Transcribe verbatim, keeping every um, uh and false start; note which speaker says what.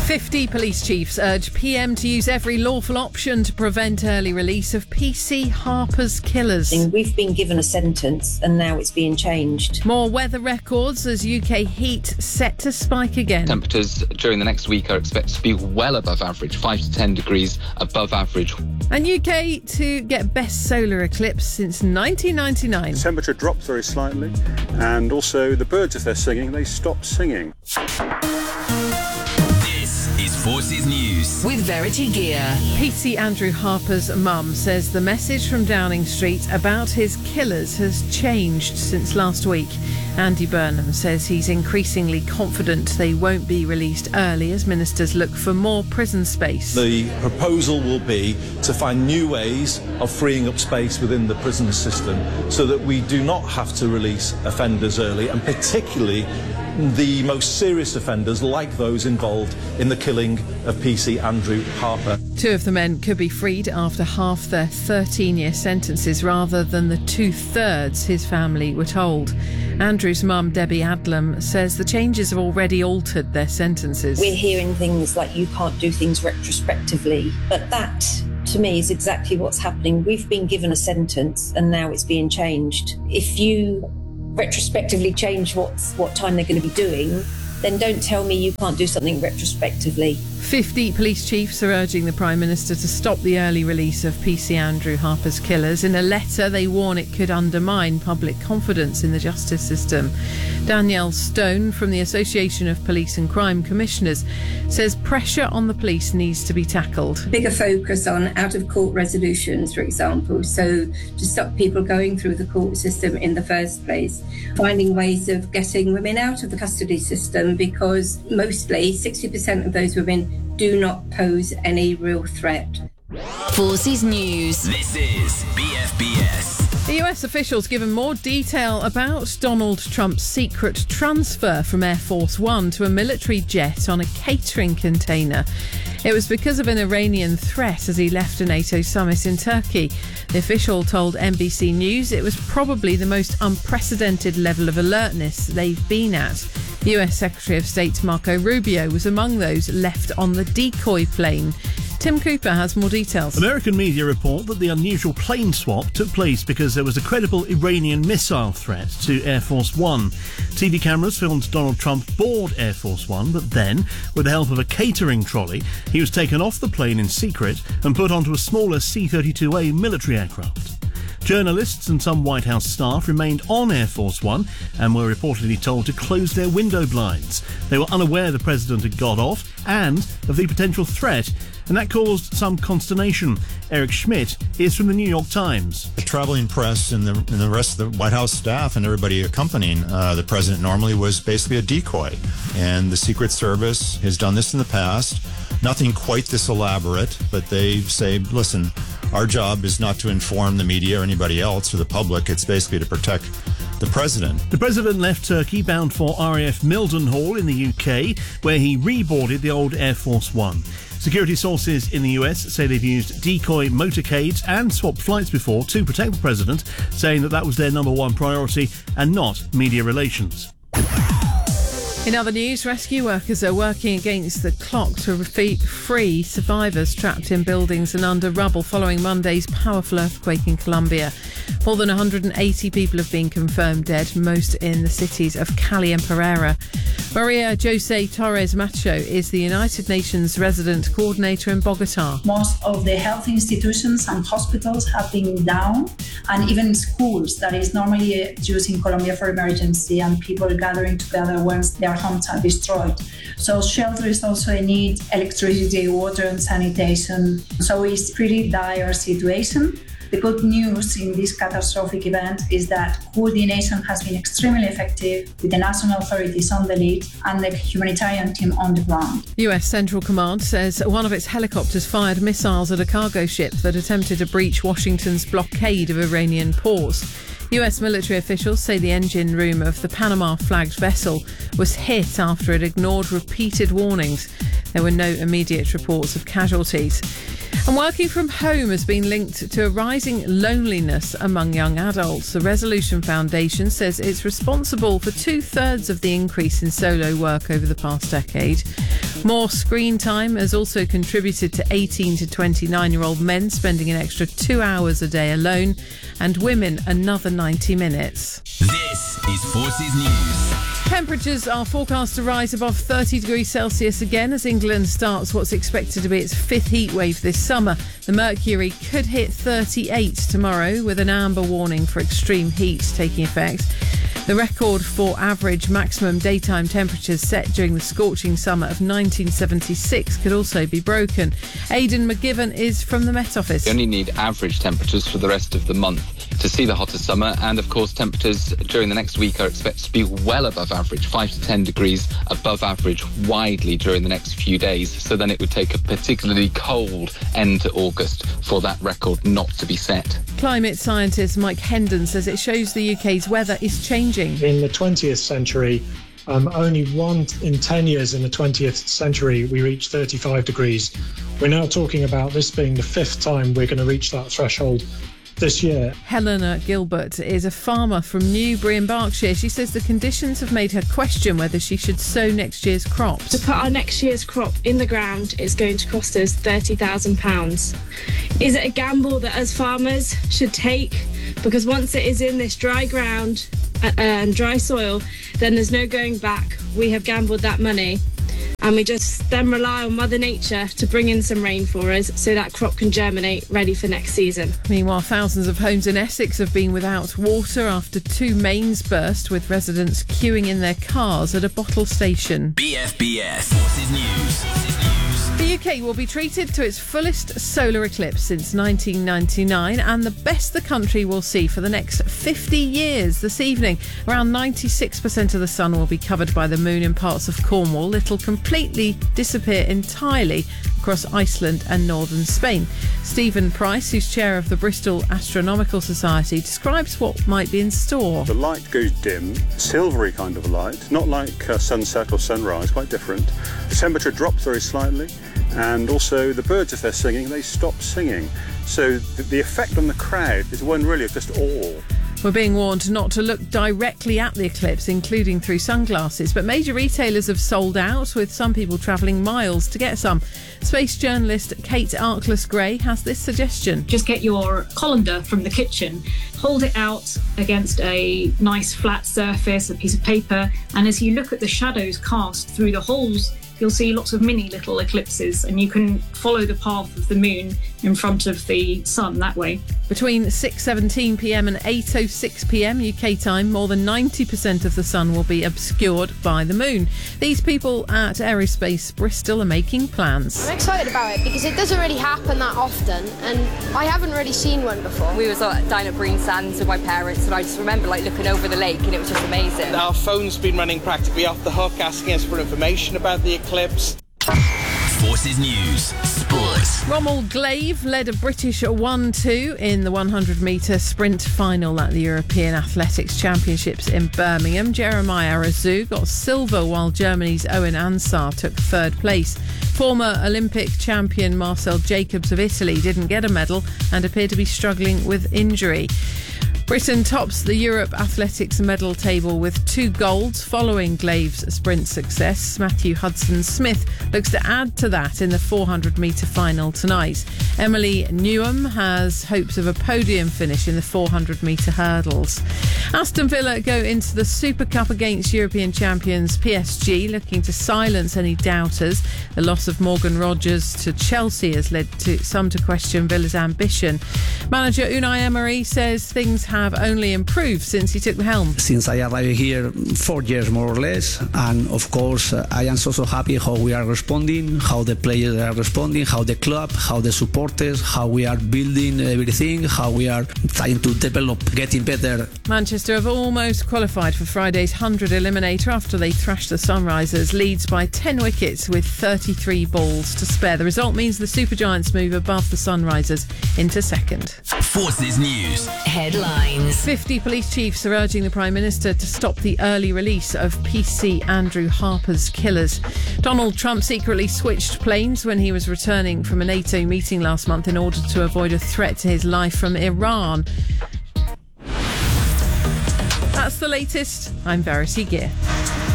Speaker 1: fifty police chiefs urge P M to use every lawful option to prevent early release of P C Harper's killers.
Speaker 2: We've been given a sentence and now it's being changed.
Speaker 1: More weather records as U K heat set to spike again.
Speaker 3: Temperatures during the next week are expected to be well above average, five to ten degrees above average.
Speaker 1: And U K to get best solar eclipse since nineteen ninety-nine.
Speaker 4: The temperature drops very slightly, and also the birds, if they're singing, they stop singing.
Speaker 5: Forces News
Speaker 6: with Verity Gear.
Speaker 1: P C Andrew Harper's mum says the message from Downing Street about his killers has changed since last week. Andy Burnham says he's increasingly confident they won't be released early as ministers look for more prison space.
Speaker 7: The proposal will be to find new ways of freeing up space within the prison system so that we do not have to release offenders early, and particularly the most serious offenders like those involved in the killing of P C Andrew Harper.
Speaker 1: Two of the men could be freed after half their thirteen-year sentences rather than the two-thirds his family were told. Andrew's mum, Debbie Adlam, says the changes have already altered their sentences.
Speaker 2: We're hearing things like you can't do things retrospectively, but that, to me, is exactly what's happening. We've been given a sentence and now it's being changed. If you retrospectively change what's, what time they're going to be doing, then don't tell me you can't do something retrospectively.
Speaker 1: fifty police chiefs are urging the Prime Minister to stop the early release of P C Andrew Harper's killers. In a letter, they warn it could undermine public confidence in the justice system. Danielle Stone from the Association of Police and Crime Commissioners says pressure on the police needs to be tackled.
Speaker 8: Bigger focus on out-of-court resolutions, for example, so to stop people going through the court system in the first place. Finding ways of getting women out of the custody system, because mostly sixty percent of those women do not pose any real threat.
Speaker 6: Forces News.
Speaker 5: This is B F B S.
Speaker 1: The U S officials given more detail about Donald Trump's secret transfer from Air Force One to a military jet on a catering container. It was because of an Iranian threat as he left a NATO summit in Turkey. The official told N B C News it was probably the most unprecedented level of alertness they've been at. U S Secretary of State Marco Rubio was among those left on the decoy plane. Tim Cooper has more details.
Speaker 9: American media report that the unusual plane swap took place because there was a credible Iranian missile threat to Air Force One. T V cameras filmed Donald Trump board Air Force One, but then, with the help of a catering trolley, he was taken off the plane in secret and put onto a smaller C thirty-two A military aircraft. Journalists and some White House staff remained on Air Force One and were reportedly told to close their window blinds. They were unaware the president had got off and of the potential threat, and that caused some consternation. Eric Schmidt is from the New York Times.
Speaker 10: The traveling press and the, and the rest of the White House staff and everybody accompanying uh, the president normally was basically a decoy. And the Secret Service has done this in the past. Nothing quite this elaborate, but they say, listen, our job is not to inform the media or anybody else or the public. It's basically to protect the president.
Speaker 9: The president left Turkey bound for R A F Mildenhall in the U K, where he reboarded the old Air Force One. Security sources in the U S say they've used decoy motorcades and swapped flights before to protect the president, saying that that was their number one priority and not media relations.
Speaker 1: In other news, rescue workers are working against the clock to free survivors trapped in buildings and under rubble following Monday's powerful earthquake in Colombia. More than one hundred eighty people have been confirmed dead, most in the cities of Cali and Pereira. Maria Jose Torres Macho is the United Nations resident coordinator in Bogota.
Speaker 11: Most of the health institutions and hospitals have been down, and even schools that is normally used in Colombia for emergency, and people gathering together once their homes are destroyed. So shelters also need electricity, water and sanitation. So it's pretty dire situation. The good news in this catastrophic event is that coordination has been extremely effective with the national authorities on the lead and the humanitarian team on the ground.
Speaker 1: U S Central Command says one of its helicopters fired missiles at a cargo ship that attempted to breach Washington's blockade of Iranian ports. U S military officials say the engine room of the Panama-flagged vessel was hit after it ignored repeated warnings. There were no immediate reports of casualties. And working from home has been linked to a rising loneliness among young adults. The Resolution Foundation says it's responsible for two-thirds of the increase in solo work over the past decade. More screen time has also contributed to eighteen to twenty-nine-year-old men spending an extra two hours a day alone, and women another ninety minutes.
Speaker 5: This is Forces News.
Speaker 1: Temperatures are forecast to rise above thirty degrees Celsius again as England starts what's expected to be its fifth heat wave this summer. The mercury could hit thirty-eight tomorrow, with an amber warning for extreme heat taking effect. The record for average maximum daytime temperatures set during the scorching summer of nineteen seventy-six could also be broken. Aidan McGivern is from the Met Office.
Speaker 3: You only need average temperatures for the rest of the month to see the hottest summer, and of course temperatures during the next week are expected to be well above average, five to ten degrees above average widely during the next few days. So then it would take a particularly cold end to August for that record not to be set.
Speaker 1: Climate scientist Mike Hendon says it shows the U K's weather is changing.
Speaker 12: In the twentieth century, um, only one in ten years in the twentieth century we reached thirty-five degrees. We're now talking about this being the fifth time we're going to reach that threshold this year.
Speaker 1: Helena Gilbert is a farmer from Newbury in Berkshire. She says the conditions have made her question whether she should sow next year's crops.
Speaker 13: To put our next year's crop in the ground is going to cost us thirty thousand pounds. Is it a gamble that as farmers should take? Because once it is in this dry ground and dry soil, then there's no going back. We have gambled that money, and we just then rely on Mother Nature to bring in some rain for us so that crop can germinate ready for next season.
Speaker 1: Meanwhile, thousands of homes in Essex have been without water after two mains burst, with residents queuing in their cars at a bottle station.
Speaker 5: B F B S Forces News.
Speaker 1: The U K will be treated to its fullest solar eclipse since nineteen ninety-nine, and the best the country will see for the next fifty years. This evening, around ninety-six percent of the sun will be covered by the moon in parts of Cornwall. It'll completely disappear entirely across Iceland and northern Spain. Stephen Price, who's chair of the Bristol Astronomical Society, describes what might be in store.
Speaker 4: The light goes dim, silvery kind of light, not like uh, sunset or sunrise, quite different. The temperature drops very slightly, and also the birds, if they're singing, they stop singing. So the, the effect on the crowd is one really of just awe.
Speaker 1: We're being warned not to look directly at the eclipse, including through sunglasses, but major retailers have sold out, with some people travelling miles to get some. Space journalist Kate Arkless-Gray has this suggestion.
Speaker 14: Just get your colander from the kitchen, hold it out against a nice flat surface, a piece of paper, and as you look at the shadows cast through the holes, you'll see lots of mini little eclipses, and you can follow the path of the moon in front of the sun that way.
Speaker 1: Between six seventeen p m and eight oh six p m U K time, more than ninety percent of the sun will be obscured by the moon. These people at Aerospace Bristol are making plans.
Speaker 15: I'm excited about it because it doesn't really happen that often, and I haven't really seen one before.
Speaker 16: We was uh, down at Breen Sands with my parents, and I just remember like looking over the lake, and it was just amazing.
Speaker 17: Our phone's been running practically off the hook, asking us for information about the eclipse.
Speaker 5: Forces News. Sports.
Speaker 1: Rommel Glaive led a British one two in the one hundred metre sprint final at the European Athletics Championships in Birmingham. Jeremiah Arazu got silver, while Germany's Owen Ansar took third place. Former Olympic champion Marcel Jacobs of Italy didn't get a medal and appeared to be struggling with injury. Britain tops the Europe Athletics medal table with two golds following Glaive's sprint success. Matthew Hudson-Smith looks to add to that in the four hundred metre final tonight. Emily Newham has hopes of a podium finish in the four hundred metre hurdles. Aston Villa go into the Super Cup against European champions P S G, looking to silence any doubters. The loss of Morgan Rogers to Chelsea has led to some to question Villa's ambition. Manager Unai Emery says things have have only improved since he took the helm.
Speaker 18: Since I arrived here, four years more or less, and of course uh, I am so so happy how we are responding, how the players are responding, how the club, how the supporters, how we are building everything, how we are trying to develop, getting better.
Speaker 1: Manchester have almost qualified for Friday's one hundred eliminator after they thrashed the Sunrisers. Leeds by ten wickets with thirty-three balls to spare. The result means the Supergiants move above the Sunrisers into second.
Speaker 5: Forces News.
Speaker 6: Headlines.
Speaker 1: fifty police chiefs are urging the Prime Minister to stop the early release of P C Andrew Harper's killers. Donald Trump secretly switched planes when he was returning from a NATO meeting last month in order to avoid a threat to his life from Iran. That's the latest. I'm Verity Gear.